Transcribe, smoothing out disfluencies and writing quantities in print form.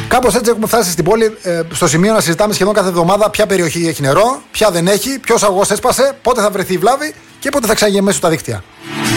Κάπως έτσι έχουμε φτάσει στην πόλη, στο σημείο να συζητάμε σχεδόν κάθε εβδομάδα ποια περιοχή έχει νερό, ποια δεν έχει, ποιος αγωγός έσπασε, πότε θα βρεθεί η βλάβη και πότε θα ξαναγεμίσουν τα δίκτυα.